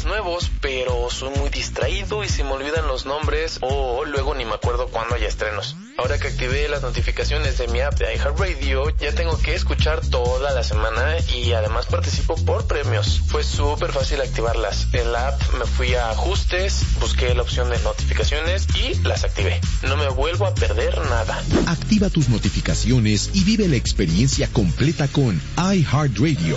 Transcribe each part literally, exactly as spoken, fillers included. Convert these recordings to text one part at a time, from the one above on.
nuevos, pero soy muy distraído y se me olvidan los nombres o luego ni me acuerdo cuándo hay estrenos. Ahora que activé las notificaciones de mi app de iHeartRadio, ya tengo que escuchar toda la semana y además participo por premios. Fue súper fácil activarlas. En la app me fui a ajustes, busqué la opción de notificaciones y las activé. No me vuelvo a perder nada. Activa tus notificaciones y vive la experiencia completa con iHeartRadio.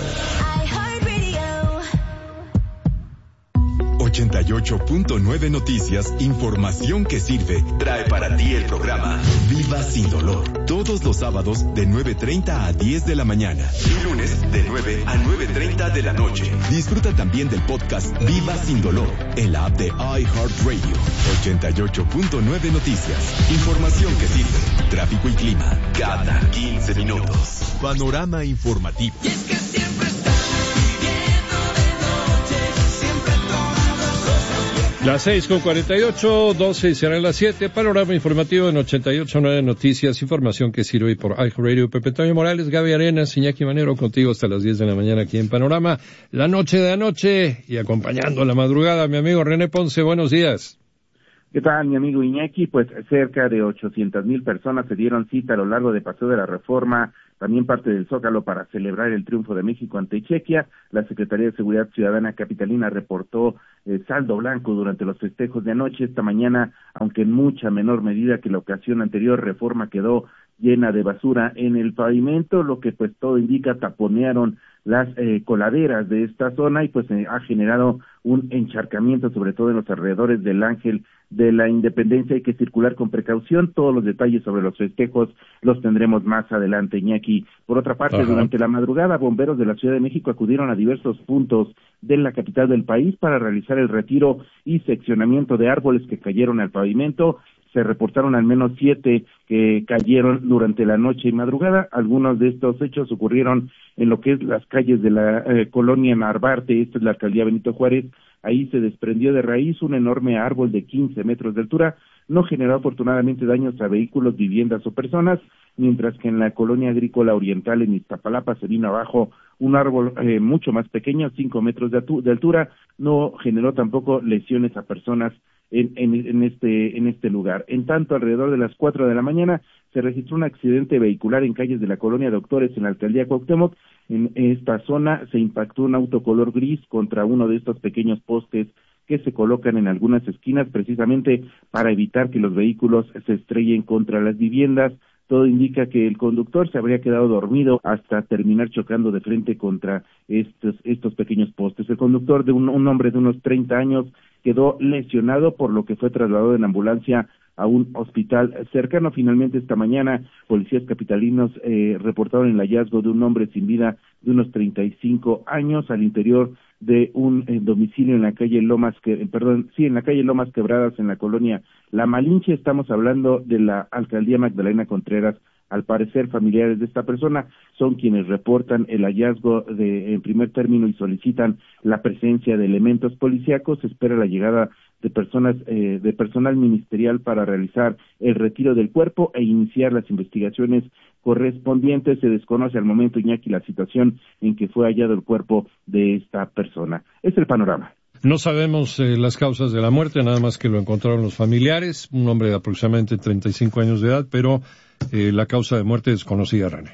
ochenta y ocho punto nueve Noticias, información que sirve, trae para ti el programa Viva Sin Dolor, todos los sábados de nueve treinta a diez de la mañana y lunes de nueve a nueve treinta de la noche. Disfruta también del podcast Viva Sin Dolor en la app de iHeartRadio. ochenta y ocho punto nueve Noticias, información que sirve, tráfico y clima cada quince minutos. Panorama informativo. Y es que siempre estamos viviendo de noche, siempre todas las cosas bien. Las seis con cuarenta y ocho, doce serán las siete. Panorama informativo en ochenta y ocho punto nueve Noticias, información que sirve por iHeartRadio. Pepe Antonio Morales, Gaby Arenas, Iñaki Manero, contigo hasta las diez de la mañana aquí en Panorama. La noche de anoche y acompañando la madrugada, mi amigo René Ponce, buenos días. ¿Qué tal, mi amigo Iñaki? Pues cerca de ochocientas mil personas se dieron cita a lo largo de Paseo de la Reforma, también parte del Zócalo, para celebrar el triunfo de México ante Chequia. La Secretaría de Seguridad Ciudadana capitalina reportó eh, saldo blanco durante los festejos de anoche. Esta mañana, aunque en mucha menor medida que la ocasión anterior, Reforma quedó llena de basura en el pavimento, lo que pues todo indica taponearon las eh, coladeras de esta zona y pues eh, ha generado un encharcamiento, sobre todo en los alrededores del Ángel de la Independencia. Hay que circular con precaución. Todos los detalles sobre los festejos los tendremos más adelante, Iñaki. Por otra parte, Ajá. durante la madrugada, bomberos de la Ciudad de México acudieron a diversos puntos de la capital del país para realizar el retiro y seccionamiento de árboles que cayeron al pavimento. Se reportaron al menos siete que cayeron durante la noche y madrugada. Algunos de estos hechos ocurrieron en lo que es las calles de la eh, colonia Narvarte, esta es la alcaldía Benito Juárez. Ahí se desprendió de raíz un enorme árbol de quince metros de altura. No generó afortunadamente daños a vehículos, viviendas o personas, mientras que en la colonia agrícola oriental en Iztapalapa se vino abajo un árbol eh, mucho más pequeño, cinco metros de, atu- de altura. No generó tampoco lesiones a personas En, en, en este en este lugar. En tanto, alrededor de las cuatro de la mañana se registró un accidente vehicular en calles de la colonia Doctores en la alcaldía Cuauhtémoc. En esta zona se impactó un auto color gris contra uno de estos pequeños postes que se colocan en algunas esquinas precisamente para evitar que los vehículos se estrellen contra las viviendas. Todo indica que el conductor se habría quedado dormido hasta terminar chocando de frente contra estos estos pequeños postes. El conductor, de un, un hombre de unos treinta años, quedó lesionado, por lo que fue trasladado en ambulancia a un hospital cercano. Finalmente, esta mañana, policías capitalinos eh, reportaron el hallazgo de un hombre sin vida de unos treinta y cinco años al interior de un eh, domicilio en la calle Lomas, que, eh, perdón, sí, en la calle Lomas Quebradas, en la colonia La Malinche. Estamos hablando de la alcaldía Magdalena Contreras. Al parecer, familiares de esta persona son quienes reportan el hallazgo de, en primer término, y solicitan la presencia de elementos policíacos. Se espera la llegada de personas, eh, de personal ministerial para realizar el retiro del cuerpo e iniciar las investigaciones correspondientes. Se desconoce al momento, Iñaki, la situación en que fue hallado el cuerpo de esta persona. Es el panorama. No sabemos eh, las causas de la muerte, nada más que lo encontraron los familiares, un hombre de aproximadamente treinta y cinco años de edad, pero eh, la causa de muerte desconocida, René.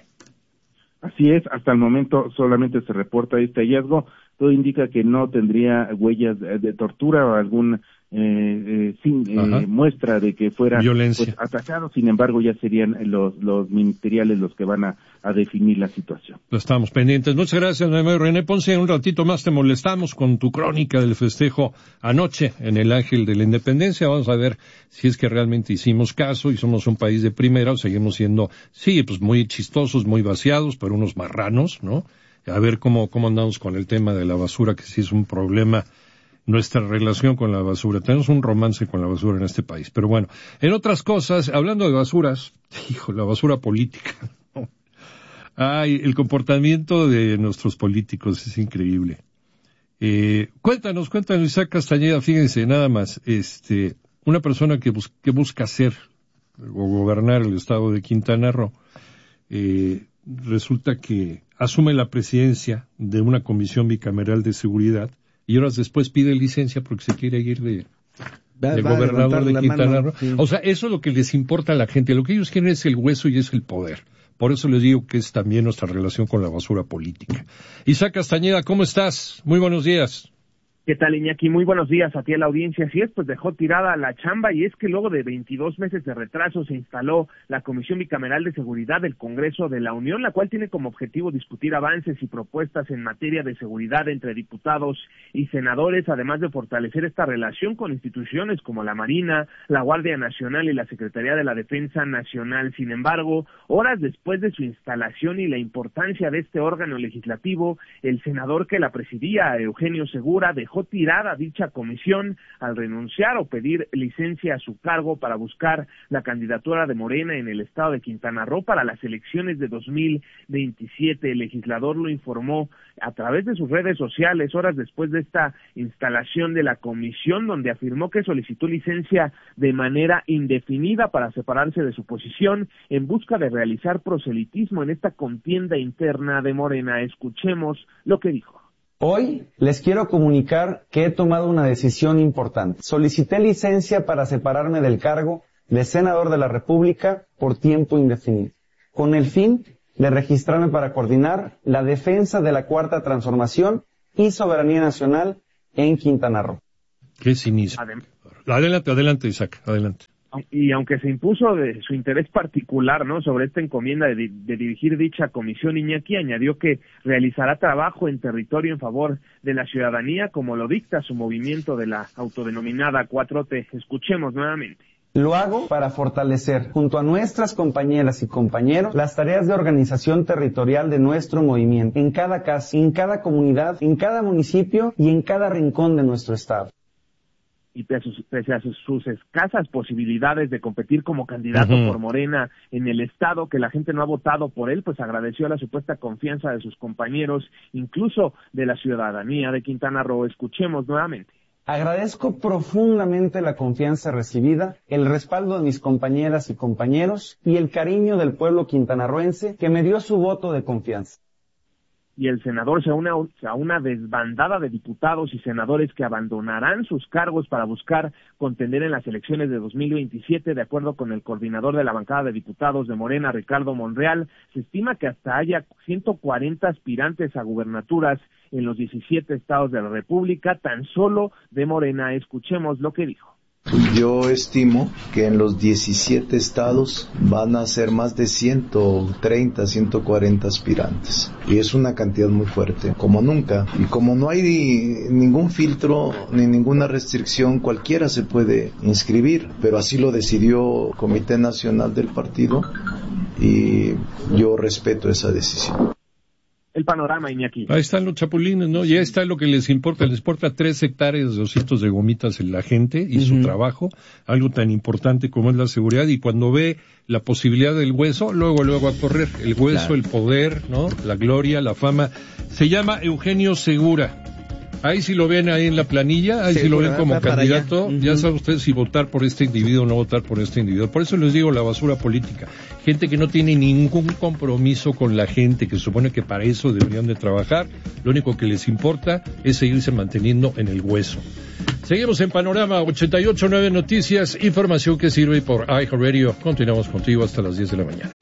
Así es, hasta el momento solamente se reporta este hallazgo. Todo indica que no tendría huellas de, de tortura o algún eh, eh, sin, eh, muestra de que fuera pues, atacado. Sin embargo, ya serían los los ministeriales los que van a, a definir la situación. Lo estamos pendientes. Muchas gracias, mi amigo René Ponce. Un ratito más te molestamos con tu crónica del festejo anoche en el Ángel de la Independencia. Vamos a ver si es que realmente hicimos caso y somos un país de primera o seguimos siendo, sí, pues muy chistosos, muy vaciados, pero unos marranos, ¿no? A ver cómo, cómo andamos con el tema de la basura, que sí es un problema, nuestra relación con la basura. Tenemos un romance con la basura en este país. Pero bueno, en otras cosas, hablando de basuras, hijo, la basura política. Ay, el comportamiento de nuestros políticos es increíble. Eh, cuéntanos, cuéntanos, Isaac Castañeda, fíjense, nada más, este, una persona que, bus- que busca ser o gobernar el estado de Quintana Roo, eh, resulta que asume la presidencia de una comisión bicameral de seguridad y horas después pide licencia porque se quiere ir de, Va, de va gobernador de Quintana Roo. Sí. O sea, eso es lo que les importa a la gente. Lo que ellos quieren es el hueso y es el poder. Por eso les digo que es también nuestra relación con la basura política. Isaac Castañeda, ¿cómo estás? Muy buenos días. ¿Qué tal, Iñaki? Muy buenos días a ti a la audiencia. Así es, pues dejó tirada la chamba, y es que luego de veintidós meses de retraso se instaló la Comisión Bicameral de Seguridad del Congreso de la Unión, la cual tiene como objetivo discutir avances y propuestas en materia de seguridad entre diputados y senadores, además de fortalecer esta relación con instituciones como la Marina, la Guardia Nacional y la Secretaría de la Defensa Nacional. Sin embargo, horas después de su instalación y la importancia de este órgano legislativo, el senador que la presidía, Eugenio Segura, dejó tirada dicha comisión al renunciar o pedir licencia a su cargo para buscar la candidatura de Morena en el estado de Quintana Roo para las elecciones de dos mil veintisiete. El legislador lo informó a través de sus redes sociales horas después de esta instalación de la comisión, donde afirmó que solicitó licencia de manera indefinida para separarse de su posición en busca de realizar proselitismo en esta contienda interna de Morena. Escuchemos lo que dijo. Hoy les quiero comunicar que he tomado una decisión importante. Solicité licencia para separarme del cargo de senador de la República por tiempo indefinido, con el fin de registrarme para coordinar la defensa de la Cuarta Transformación y soberanía nacional en Quintana Roo. Qué cinismo. Adelante, adelante, Isaac, adelante. Y aunque se impuso de su interés particular, ¿no?, sobre esta encomienda de, de dirigir dicha comisión, Iñaki añadió que realizará trabajo en territorio en favor de la ciudadanía, como lo dicta su movimiento de la autodenominada cuatro T. Escuchemos nuevamente. Lo hago para fortalecer, junto a nuestras compañeras y compañeros, las tareas de organización territorial de nuestro movimiento, en cada casa, en cada comunidad, en cada municipio y en cada rincón de nuestro estado. Y pese a sus, sus escasas posibilidades de competir como candidato uh-huh. por Morena en el estado, que la gente no ha votado por él, pues agradeció la supuesta confianza de sus compañeros, incluso de la ciudadanía de Quintana Roo. Escuchemos nuevamente. Agradezco profundamente la confianza recibida, el respaldo de mis compañeras y compañeros y el cariño del pueblo quintanarroense que me dio su voto de confianza. Y el senador se une a una desbandada de diputados y senadores que abandonarán sus cargos para buscar contender en las elecciones de dos mil veintisiete. De acuerdo con el coordinador de la bancada de diputados de Morena, Ricardo Monreal, se estima que hasta haya ciento cuarenta aspirantes a gubernaturas en los diecisiete estados de la República, tan solo de Morena. Escuchemos lo que dijo. Yo estimo que en los diecisiete estados van a ser más de ciento treinta, ciento cuarenta aspirantes. Y es una cantidad muy fuerte, como nunca. Y como no hay ningún filtro ni ninguna restricción, cualquiera se puede inscribir. Pero así lo decidió el Comité Nacional del Partido y yo respeto esa decisión. El panorama, Iñaki. Ahí están los chapulines, ¿no? Ya está lo que les importa. Les importa tres hectáreas de ositos de gomitas en la gente y uh-huh. su trabajo, algo tan importante como es la seguridad. Y cuando ve la posibilidad del hueso, luego, luego a correr. El hueso, claro. El poder, ¿no? La gloria, la fama. Se llama Eugenio Segura. Ahí si lo ven ahí en la planilla, ahí si lo ven como candidato, uh-huh. ya saben ustedes si votar por este individuo o no votar por este individuo. Por eso les digo la basura política. Gente que no tiene ningún compromiso con la gente, que supone que para eso deberían de trabajar. Lo único que les importa es seguirse manteniendo en el hueso. Seguimos en Panorama ochenta y ocho punto nueve Noticias, información que sirve por iHeartRadio. Continuamos contigo hasta las diez de la mañana.